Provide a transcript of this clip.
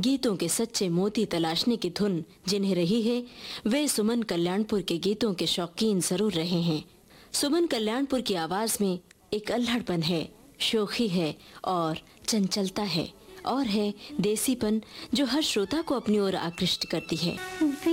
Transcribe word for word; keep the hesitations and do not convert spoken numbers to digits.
गीतों के सच्चे मोती तलाशने की धुन जिन्हें रही है, वे सुमन कल्याणपुर के गीतों के शौकीन जरूर रहे हैं। सुमन कल्याणपुर की आवाज में एक अल्हड़पन है, शोखी है और चंचलता है, और है देसीपन जो हर श्रोता को अपनी ओर आकृष्ट करती है।